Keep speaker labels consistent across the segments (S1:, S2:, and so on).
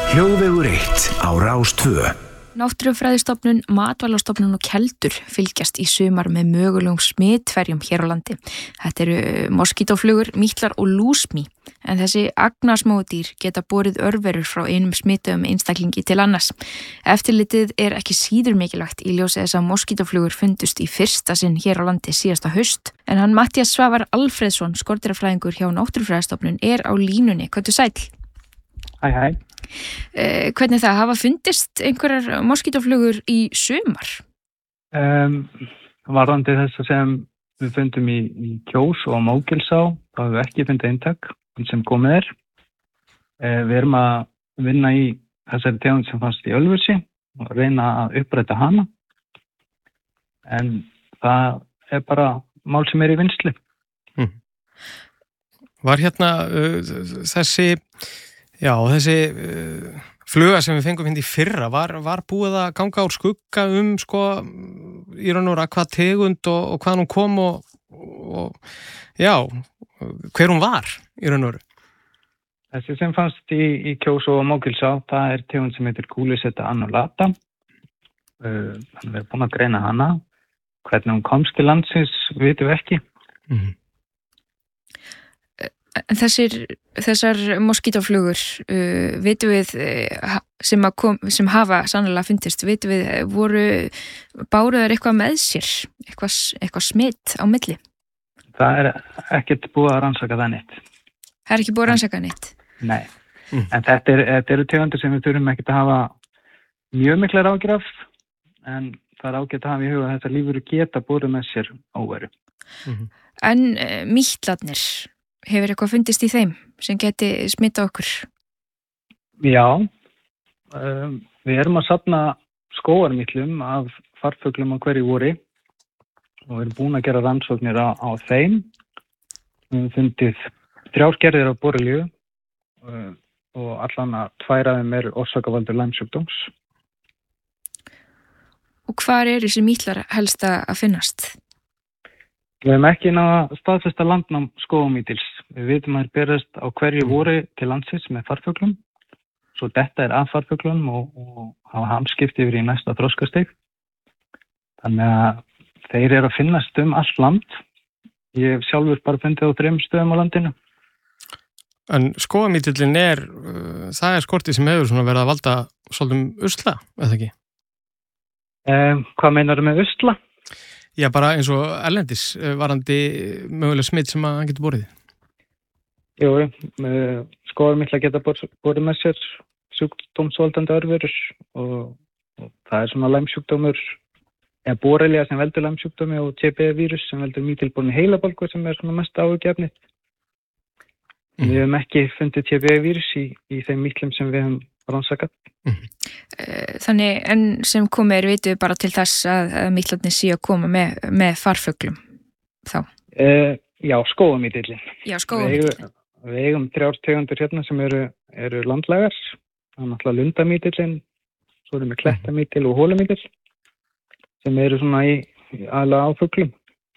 S1: Hljóðvegur 1 á Rás 2.
S2: Náttúrufræðistofnun, Matvælastofnun og Keldur fylgjast í sumar með mögulegum smitferjum hér á landi. Þetta eru moskítóflugur, mítlar og lúsmý, en þessi agnarsmáu dýr geta borið örverur frá einum smituðum einstaklingi til annars. Eftirlitið er ekki síður mikilvægt í ljósi þess að moskítóflugur fundust í fyrsta sinn hér á landi síðasta haust, en hann Matthías Svavar Alfreðsson, skordýrafræðingur hjá Náttúrufræðistofnun, er á línunni. Komdu sæll.
S3: Hæ.
S2: Hvernig það hafa fundist einhverjar moskítóflugur í sumar?
S3: Varðandi þess sem við fundum í Kjós og Mógilsá, þá hefur við ekki fundið eintak sem komið er. Við erum að vinna í þessari tegund sem fannst í Ölfusi og reyna að uppræta hana. En það er bara mál sem er í vinnslu.
S4: Var hérna þessi fluga sem við fengum í fyrra, var búið að ganga úr skugga í raun og veru hvað tegund og hvað hún kom og hver hún var í raun og veru?
S3: Þessi sem fannst í Kjós og Mógilsá, það er tegund sem heitir Culiseta annulata. Þannig við erum búin að greina hana. Hvernig hún komst til landsins vitum við ekki.
S2: Þessar moskítóflugur, vitum við sem hafa sannlega fundist, vitum við, báruðar eitthvað með sér, eitthvað smitt á milli?
S3: Það er ekkert búið að rannsaka það neitt.
S2: Það er ekki búið að rannsaka neitt?
S3: Nei, en þetta eru tegundir sem við þurfum ekkert að hafa mjög miklar áhyggjur af, en það er ágætt að hafa í huga að þetta lífur geta búið með sér óværu.
S2: En mítlarnir, hefur eitthvað fundist í þeim sem geti smittað okkur?
S3: Já, við erum að safna skógarmítlum af farfuglum á hverju vori og við erum búin að gera rannsóknir á þeim. Við höfum fundið 3 gerðir af borrelíu og allan að 2 af þeim eru orsakavaldur Lyme-sjúkdóms.
S2: Og hvar eru þessi mítlar helst að finnast?
S3: Við hefum ekki náða staðfesta landnám skógamítils. Við vitum að þeir berast á hverju vori til landsins með farfuglum. Svo þetta er af farfuglum og hafa hamskipti yfir í næsta þroskastig. Þannig að þeir eru að finnast allt land. Ég hef sjálfur bara fundið á 3 stöðum á landinu.
S4: En skógamítillin það er skorti sem hefur verið að valda svolítið usla, eða ekki?
S3: Hvað meinar með usla?
S4: Já, bara eins og erlendis varandi möguleg smitt sem að hann getur borið.
S3: Jú, skógarmítlar geta borið með sér sjúkdómsvaldandi örverur og það er svona Lyme-sjúkdómur, eða borrelia sem veldur Lyme-sjúkdómi og TB-vírus sem veldur mítilborni heilabólgu sem er svona mest áhugjefnið. Við hefum ekki fundið TB-vírus í þeim mítlum sem við hefum rannsakað.
S2: Þannig, en sem komið vitum við bara til þess að mítlarnir séu að koma með farfuglum þá?
S3: Já, skógamítillin.
S2: Já, skógamítillin.
S3: Við eigum 3 tegundir hérna sem eru landlægar. Það er náttúrulega lundamítillin, svo erum við klettamítill og hólamítill sem eru svona í aðlega á fuglum.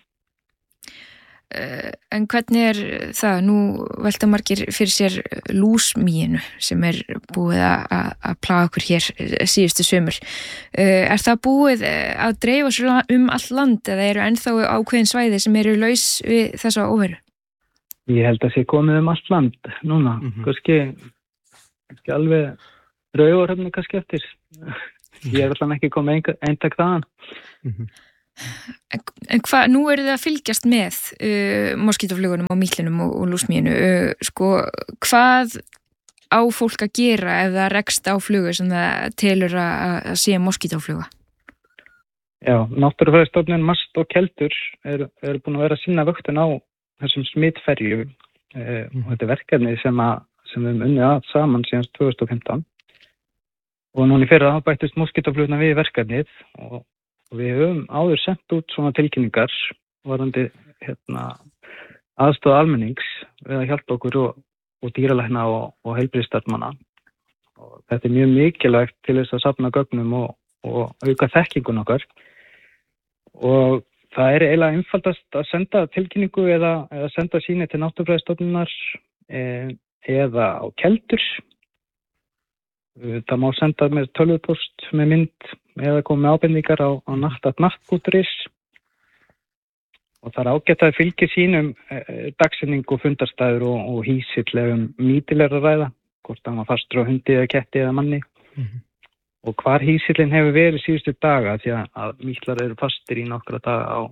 S2: En hvernig er það? Nú velta margir fyrir sér lúsmýinu sem er búið að plaga okkur hér síðustu sumur. Er það búið að dreifa sér all land eða eru ennþá ákveðin svæði sem eru laus við þessa óveru?
S3: Ég held að sé komið allt land núna. Kannski alveg Raufarhöfn kannski eftir. Ég er alltaf ekki komið eintak þaðan.
S2: En nú eru þið að fylgjast með moskítóflugunum og mítlinum og lúsmýinu. Hvað á fólk að gera ef það rekst á flugu sem það telur að sé moskítófluga?
S3: Já, Náttúrufræðistofnun, MAST og Keldur eru búin að vera að sinna vöktun á þessum smitferjum. Þetta er verkefni sem við höfum unnið að saman síðan 2015. Og núna í fyrra bættist moskítófluguna við verkefnið og við höfum áður sendt út svona tilkynningar varðandi aðstoð almennings við að hjálpa okkur og dýralækna og heilbrigðisstarfsmanna. Og þetta er mjög mikilvægt til þess að safna gögnum og auka þekkingun okkar. Og það er eiginlega einfaldast að senda tilkynningu eða senda síni til Náttúrufræðistofnunar eða á Keldur. Það má senda með tölvupóst með mynd eða koma með ábendingar á natt@natt.is og það er ágætt að fylgja sínum dagsetning og fundarstæður og hýsillegum nýtilegra ræða, hvort það var fastur á hundi eða ketti eða manni og hvar hýsillin hefur verið síðustu daga því að mítlar eru fastir í nokkra daga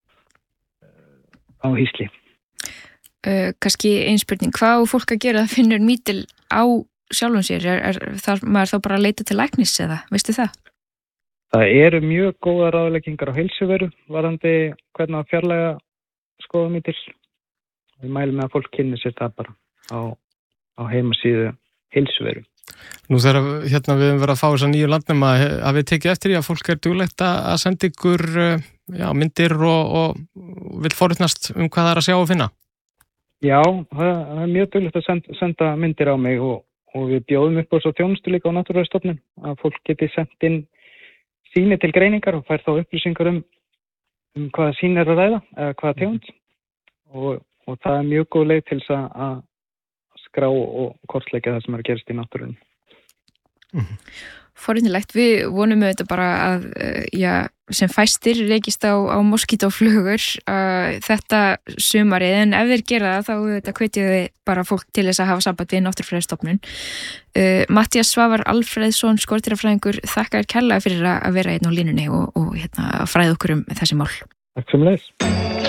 S3: á hýsli.
S2: Kannski ein spurning, hvað á fólk að gera að finnur mítil á sjálfum sér? Er maður þá bara að leita til læknis eða, veistu það?
S3: Það eru mjög góða ráðleggingar á heilsuveru varðandi hvernig að fjarlæga skoðamítil. Við mælum með að fólk kynni sér það bara á heimasíðu heilsuveru.
S4: Nú þegar við höfum verið að fá þessa nýju landnema, hafið tekið eftir því að fólk er duglegt að senda ykkur myndir og vil forutnast hvað það er að sjá og finna?
S3: Já, það er mjög duglegt að senda myndir á mig og við bjóðum upp á svo þjónustu líka á Náttúrufræðistofnun að fólk geti sendt inn sýni til greiningar og fær þá upplýsingar um hvaða sýni er að ræða eða hvaða tegund og það er mjög góð leið til þess að skrá og kortleggja það sem er að gerast í náttúrunni.
S2: Forvitnilegt, við vonum auðvitað bara að sem fæstir reykist á moskítóflugur þetta sumarið, en ef þeir gera það þá auðvitað hvetjum við bara fólk til þess að hafa samband við Náttúrufræðistofnun. Matthías Svavar Alfreðsson, skordýrafræðingur, þakka þér kærlega fyrir að vera einn á línunni og fræða okkur um þessi mál.
S3: Takk sömuleiðis.